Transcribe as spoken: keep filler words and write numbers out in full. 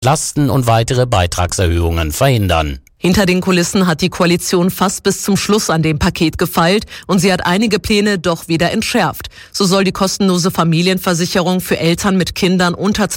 Lasten und weitere Beitragserhöhungen verhindern. Hinter den Kulissen hat die Koalition fast bis zum Schluss an dem Paket gefeilt und sie hat einige Pläne doch wieder entschärft. So soll die kostenlose Familienversicherung für Eltern mit Kindern unter